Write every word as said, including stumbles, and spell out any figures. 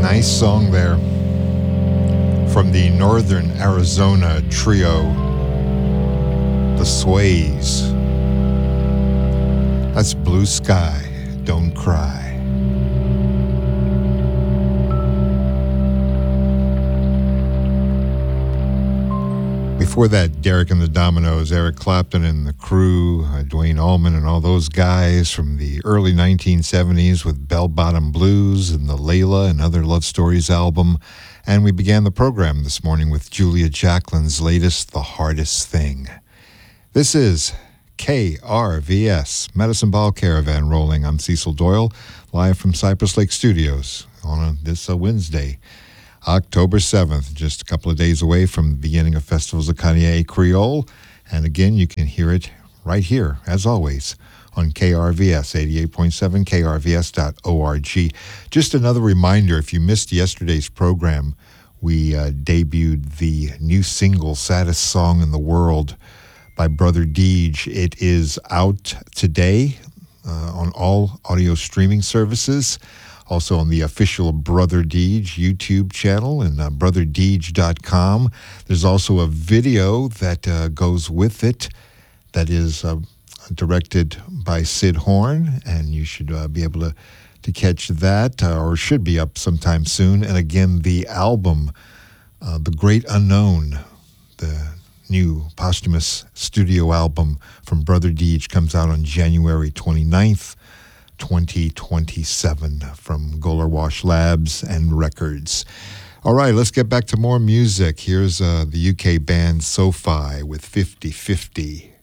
Nice song there from the Northern Arizona trio, The Sways. That's Blue Sky, Don't Cry. Before that, Derek and the Dominoes, Eric Clapton and the Crew, uh, Duane Allman and all those guys from the early nineteen seventies with Bell Bottom Blues and the Layla and Other Love Stories album. And we began the program this morning with Julia Jacquelin's latest, The Hardest Thing. This is K R V S, Medicine Ball Caravan rolling. I'm Cecil Doyle, live from Cypress Lake Studios on a, this uh, Wednesday, October seventh, just a couple of days away from the beginning of Festivals of Kanye Creole. And again, you can hear it right here, as always, on K R V S, eighty-eight point seven, K R V S dot org. Just another reminder, if you missed yesterday's program, we uh, debuted the new single, Saddest Song in the World, by Brother Deej. It is out today uh, on all audio streaming services. Also on the official Brother Deej YouTube channel and uh, brother deej dot com. There's also a video that uh, goes with it that is uh, directed by Sid Horn, and you should uh, be able to, to catch that, uh, or should be up sometime soon. And again, the album, uh, The Great Unknown, the new posthumous studio album from Brother Deej, comes out on January twenty-ninth. twenty twenty-seven from Golar Wash Labs and Records. All right, let's get back to more music. Here's uh, the U K band SoFi with fifty fifty.